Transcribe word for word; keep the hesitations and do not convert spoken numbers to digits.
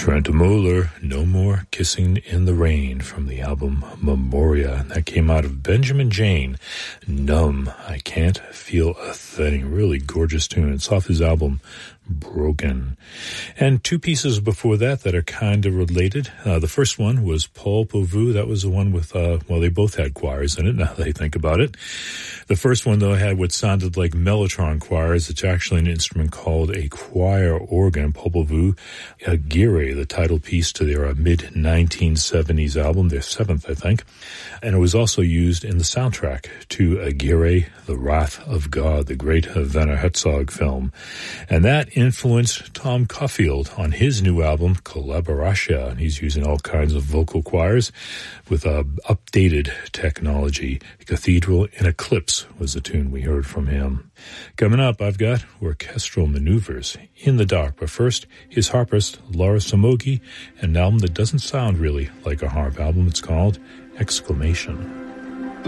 Trent Moeller, No More Kissing in the Rain, from the album Memoria. That came out of Benjamin Jane. Numb, I Can't Feel a Thing. Really gorgeous tune. It's off his album Broken. And two pieces before that that are kind of related. Uh, the first one was Paul Pauvu. That was the one with, uh, well, they both had choirs in it, now that I think about it. The first one, though, had what sounded like mellotron choirs. It's actually an instrument called a choir organ. Paul Pauvu, Aguirre, the title piece to their uh, mid nineteen seventies album, their seventh, I think. And it was also used in the soundtrack to Aguirre, The Wrath of God, the great Werner Herzog film. And that influenced Tom Caulfield on his new album, Collaboratia. He's using all kinds of vocal choirs with uh, updated technology. Cathedral in Eclipse was the tune we heard from him. Coming up, I've got Orchestral Maneuvers, In the Dark. But first, his harpist, Laura Somogyi, and an album that doesn't sound really like a harp album. It's called Exclamation.